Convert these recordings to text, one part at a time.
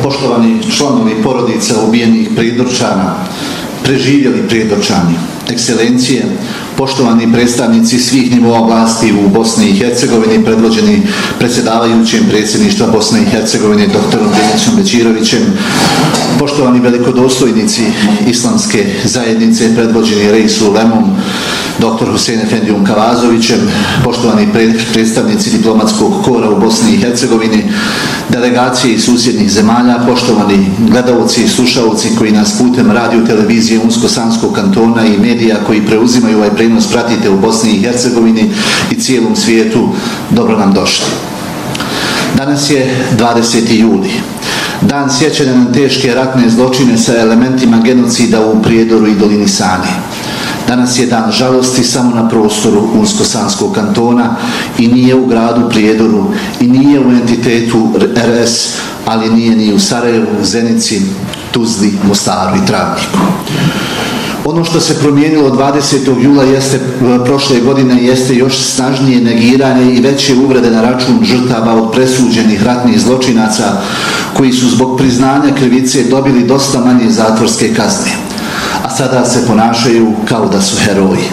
Poštovani članovi porodica ubijenih Prijedorčana, preživjeli Prijedorčani, ekscelencije, poštovani predstavnici svih nivoa vlasti u Bosni i Hercegovini, predvođeni predsjedavajućim predsjedništva Bosne i Hercegovine doktorom Denisom Bećirovićem, poštovani velikodostojnici islamske zajednice, predvođeni Reisu Lemom, dr. Husein Efendijom Kavazovićem, poštovani predstavnici diplomatskog kora u Bosni i Hercegovini, delegacije iz susjednih zemalja, poštovani gledalci i slušalci koji nas putem radio televizije Unsko-Sanskog kantona i medija koji preuzimaju ovaj prenos pratite u Bosni i Hercegovini i cijelom svijetu, dobro nam došli. Danas je 20. juli, dan sjećanja na teške ratne zločine sa elementima genocida u Prijedoru i dolini Sane. Danas je dan žalosti samo na prostoru Unsko-Sanskog kantona i nije u gradu Prijedoru i nije u entitetu RS, ali nije ni u Sarajevu, Zenici, Tuzli, Mostaru i Travniku. Ono što se promijenilo 20. jula prošle godine jeste još snažnije negiranje i veće uvrede na račun žrtava od presuđenih ratnih zločinaca koji su zbog priznanja krivice dobili dosta manje zatvorske kazne, a sada se ponašaju kao da su heroji,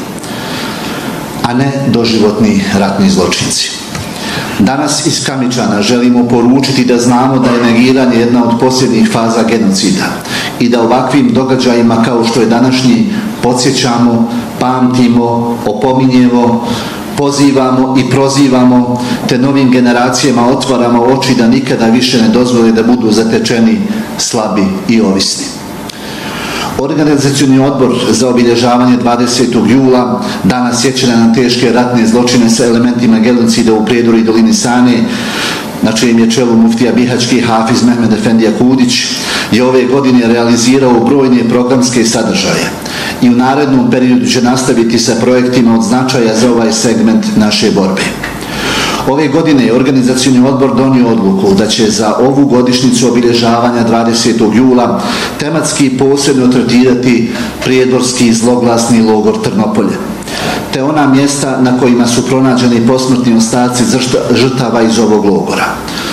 a ne doživotni ratni zločinci. Danas iz Kamičana želimo poručiti da znamo da je negiranje jedna od posljednjih faza genocida i da ovakvim događajima kao što je današnji podsjećamo, pamtimo, opominjemo, pozivamo i prozivamo, te novim generacijama otvaramo oči da nikada više ne dozvole da budu zatečeni, slabi i ovisni. Organizacioni odbor za obilježavanje 20. jula, dana sjećanja na teške ratne zločine sa elementima genocida u Prijedoru i dolini Sane, na čijem je čelu muftija Bihaćki Hafiz Mehmed Efendija Kudić, je ove godine realizirao brojne programske sadržaje i u narednom periodu će nastaviti sa projektima od značaja za ovaj segment naše borbe. Ove godine je organizacioni odbor donio odluku da će za ovu godišnjicu obilježavanja 20. jula tematski posebno tretirati prijedorski zloglasni logor Trnopolje, te ona mjesta na kojima su pronađeni posmrtni ostaci žrtava iz ovog logora.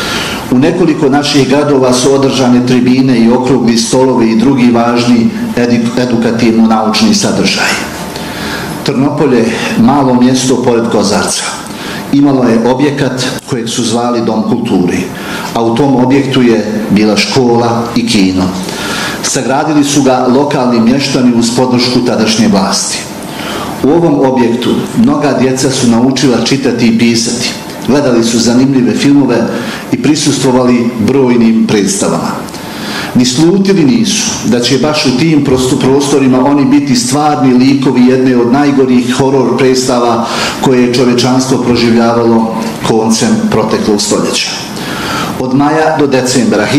U nekoliko naših gradova su održane tribine i okrugli stolovi i drugi važni edukativno-naučni sadržaji. Trnopolje, malo mjesto pored Kozarca, imalo je objekat kojeg su zvali Dom kulturi, a u tom objektu je bila škola i kino. Sagradili su ga lokalni mještani uz podršku tadašnje vlasti. U ovom objektu mnoga djeca su naučila čitati i pisati, gledali su zanimljive filmove i prisustvovali brojnim predstavama. Ni slutili nisu da će baš u tim prostorima oni biti stvarni likovi jedne od najgorih horor predstava koje je čovječanstvo proživljavalo koncem proteklog stoljeća. Od maja do decembra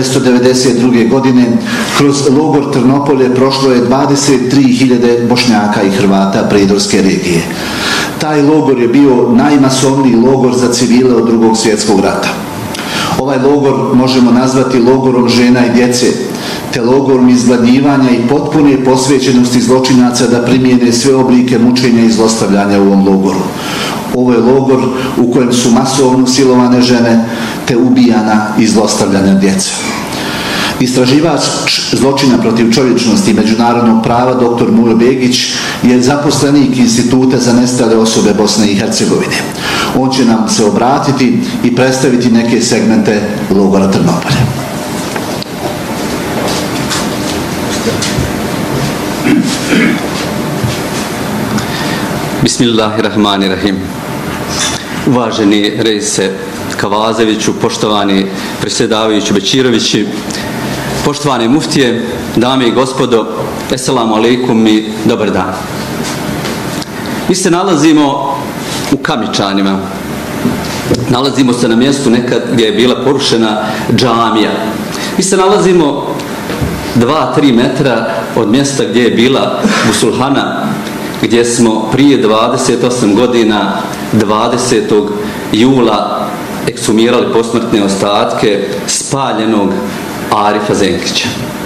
1992. godine kroz logor Trnopolje prošlo je 23.000 Bošnjaka i Hrvata Prijedorske regije. Taj logor je bio najmasovniji logor za civile od Drugog svjetskog rata. Ovaj logor možemo nazvati logorom žena i djece, te logorom izgladnjivanja i potpune posvećenosti zločinaca da primijene sve oblike mučenja i zlostavljanja u ovom logoru. Ovo je logor u kojem su masovno silovane žene, te ubijana i zlostavljana djeca. Istraživač zločina protiv čovječnosti i međunarodnog prava dr. Mujo Begić je zaposlenik Instituta za nestale osobe Bosne i Hercegovine. On će nam se obratiti i predstaviti neke segmente logora Trnopolje. Bismillahirrahmanirrahim. Uvaženi Reise Kavazoviću, poštovani predsjedavajući Bećirovići, poštovane muftije, dame i gospodo, eselamu alejkum i dobar dan. Mi se nalazimo u Kamičanima. Nalazimo se na mjestu nekad gdje je bila porušena džamija. Mi se nalazimo 2-3 metra od mjesta gdje je bila Busulhana, gdje smo prije 28 godina 20. jula ekshumirali posmrtne ostatke spaljenog Arifa Zenkića.